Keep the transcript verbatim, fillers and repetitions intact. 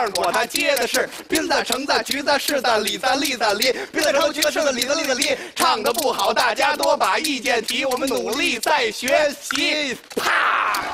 二果，他接的是斌子、橙子、橘子、柿子、李子、栗子、梨。斌子、橙子、橘子、柿子、李子、栗子、梨。唱的不好，大家多把意见提，我们努力再学习。啪！